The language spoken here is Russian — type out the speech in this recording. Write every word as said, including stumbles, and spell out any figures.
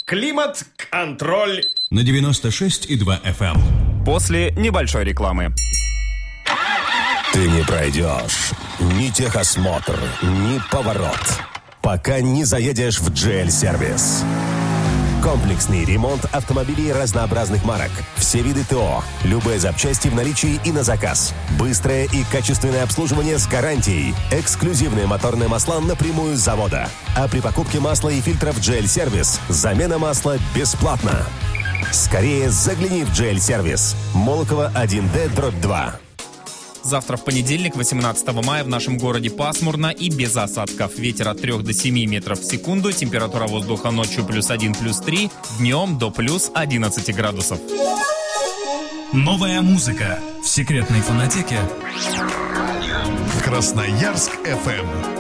Климат-контроль на девяносто шесть и два эф эм. После небольшой рекламы. Ты не пройдешь ни техосмотр, ни поворот, пока не заедешь в джи эл-сервис. Комплексный ремонт автомобилей разнообразных марок. Все виды ТО. Любые запчасти в наличии и на заказ. Быстрое и качественное обслуживание с гарантией. Эксклюзивные моторные масла напрямую с завода. А при покупке масла и фильтров джи эл-сервис замена масла бесплатна. Скорее загляни в джи эл-сервис. Молокова один дэ дробь два. Завтра в понедельник, восемнадцатого мая, в нашем городе пасмурно и без осадков. Ветер от трёх до семи метров в секунду. Температура воздуха ночью плюс один, плюс три. Днем до плюс одиннадцати градусов. Новая музыка в секретной фонотеке Красноярск эф эм.